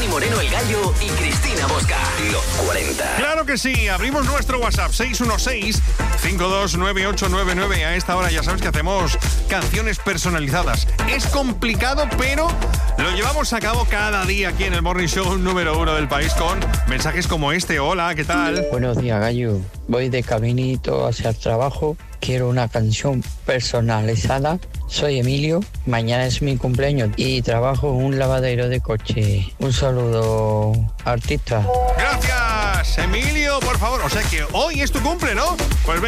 Dani Moreno, El Gallo y Cristina Bosca. Los 40. Claro que sí, abrimos nuestro WhatsApp 616-529899. A esta hora ya sabes que hacemos canciones personalizadas. Es complicado, pero lo llevamos a cabo cada día aquí en el Morning Show número 1 del país con mensajes como este. Hola, ¿qué tal? Buenos días, Gallo. Voy de caminito hacia el trabajo. Quiero una canción personalizada. Soy Emilio. Mañana es mi cumpleaños y trabajo en un lavadero de coche. Un saludo, artista. Gracias, Emilio, por favor. O sea que hoy es tu cumple, ¿no? Pues